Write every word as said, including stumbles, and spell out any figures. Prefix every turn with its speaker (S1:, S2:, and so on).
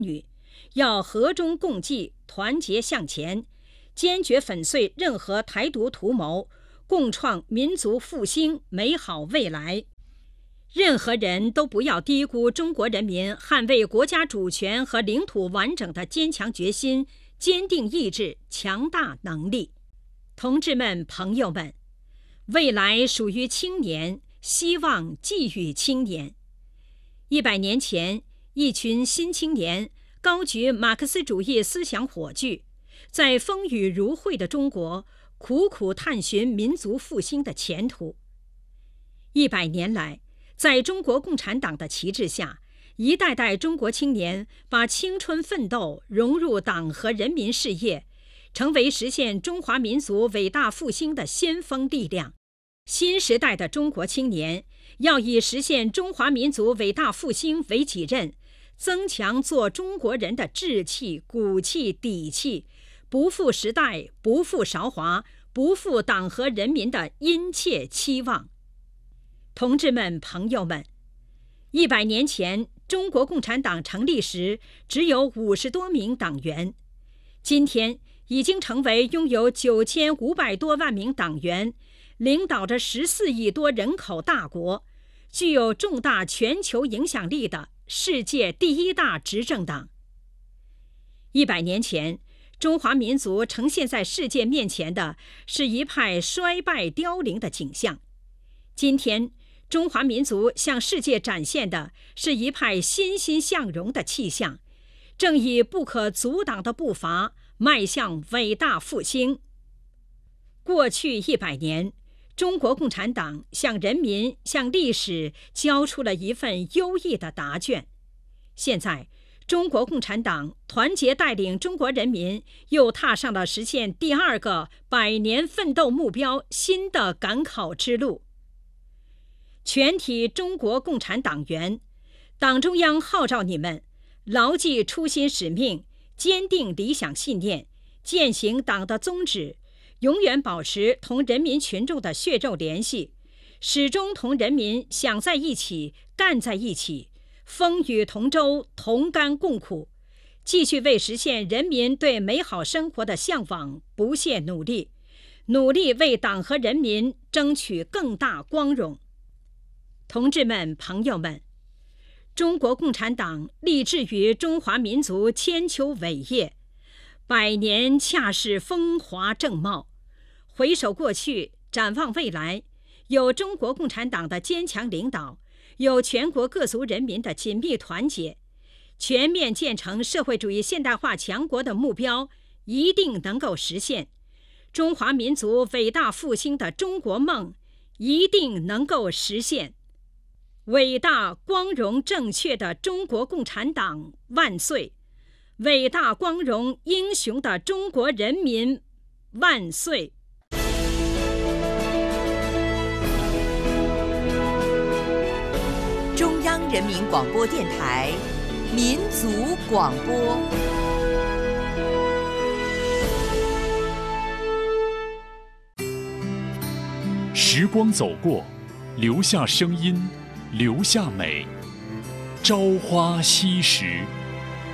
S1: 女，要和衷共济，团结向前，坚决粉碎任何台独图谋，共创民族复兴美好未来。任何人都不要低估中国人民捍卫国家主权和领土完整的坚强决心、坚定意志、强大能力。同志们、朋友们，未来属于青年，希望寄予青年。一百年前，一群新青年高举马克思主义思想火炬，在风雨如晦的中国苦苦探寻民族复兴的前途。一百年来，在中国共产党的旗帜下，一代代中国青年把青春奋斗融入党和人民事业，成为实现中华民族伟大复兴的先锋力量。新时代的中国青年要以实现中华民族伟大复兴为己任，增强做中国人的志气、骨气、底气，不负时代，不负韶华，不负党和人民的殷切期望。同志们、朋友们，一百年前中国共产党成立时只有五十多名党员，今天已经成为拥有九千五百多万名党员，领导着十四亿多人口大国，具有重大全球影响力的世界第一大执政党。一百年前，中华民族呈现在世界面前的是一派衰败凋零的景象，今天中华民族向世界展现的是一派欣欣向荣的气象，正以不可阻挡的步伐迈向伟大复兴。过去一百年，中国共产党向人民、向历史交出了一份优异的答卷。现在，中国共产党团结带领中国人民，又踏上了实现第二个百年奋斗目标新的赶考之路。全体中国共产党员，党中央号召你们牢记初心使命，坚定理想信念，践行党的宗旨，永远保持同人民群众的血肉联系，始终同人民想在一起，干在一起，风雨同舟，同甘共苦，继续为实现人民对美好生活的向往不懈努力，努力为党和人民争取更大光荣。同志们、朋友们，中国共产党立志于中华民族千秋伟业，百年恰是风华正茂。回首过去，展望未来，有中国共产党的坚强领导，有全国各族人民的紧密团结，全面建成社会主义现代化强国的目标一定能够实现，中华民族伟大复兴的中国梦一定能够实现。伟大、光荣、正确的中国共产党万岁！伟大、光荣、英雄的中国人民万岁！
S2: 中央人民广播电台民族广播。
S3: 时光走过，留下声音，留下美，朝花夕拾。